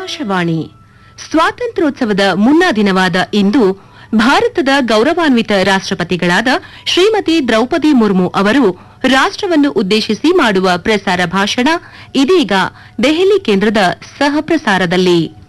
ಆಕಾಶವಾಣಿ ಸ್ವಾತಂತ್ರ್ಯೋತ್ಸವದ ಮುನ್ನಾ ದಿನವಾದ ಇಂದು ಭಾರತದ ಗೌರವಾನ್ವಿತ ರಾಷ್ಟ್ರಪತಿಗಳಾದ ಶ್ರೀಮತಿ ದ್ರೌಪದಿ ಮುರ್ಮು ಅವರು ರಾಷ್ಟ್ರವನ್ನು ಉದ್ದೇಶಿಸಿ ಮಾಡುವ ಪ್ರಸಾರ ಭಾಷಣ ಇದೀಗ ದೆಹಲಿ ಕೇಂದ್ರದ ಸಹ ಪ್ರಸಾರದಲ್ಲಿ